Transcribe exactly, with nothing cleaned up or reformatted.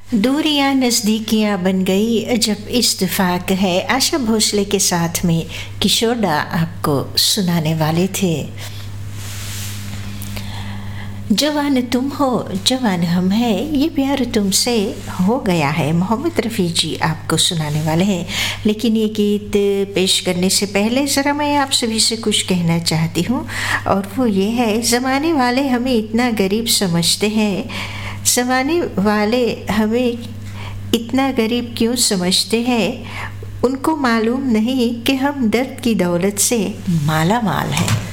दूरियां नज़दीकियां बन गई जब इत्तेफाक है, आशा भोसले के साथ में किशोर दा आपको सुनाने वाले थे। जवान तुम हो जवान हम हैं, ये प्यार तुमसे हो गया है, मोहम्मद रफ़ी जी आपको सुनाने वाले हैं। लेकिन ये गीत पेश करने से पहले ज़रा मैं आप सभी से कुछ कहना चाहती हूँ, और वो ये है, ज़माने वाले हमें इतना गरीब समझते हैं, ज़माने वाले हमें इतना गरीब क्यों समझते हैं, उनको मालूम नहीं कि हम दर्द की दौलत से माला माल हैं।